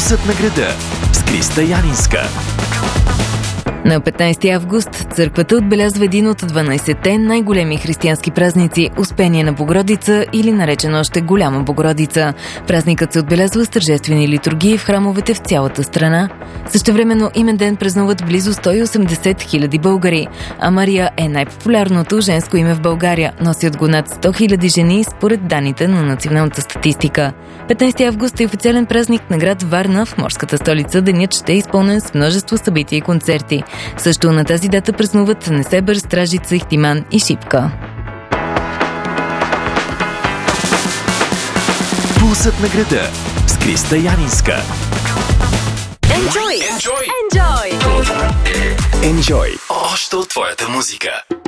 Пулсът на града с Криста Янинска. На 15 август църквата отбелязва един от 12-те най-големи християнски празници – Успение на Богородица или наречен още Голяма Богородица. Празникът се отбелязва с тържествени литургии в храмовете в цялата страна. Същевременно имен ден празнуват близо 180 хиляди българи, а Мария е най-популярното женско име в България. Носят го над 100 хиляди жени според данните на националната статистика. 15 август е официален празник на град Варна, в морската столица. Денят ще е изпълнен с множество събития и концерти. Също на тази дата празнуват Несебър, Стражица, Ихтиман и Шипка. Пулсът на града с Криста Янинска. Enjoy! Enjoy! Още от твоята музика.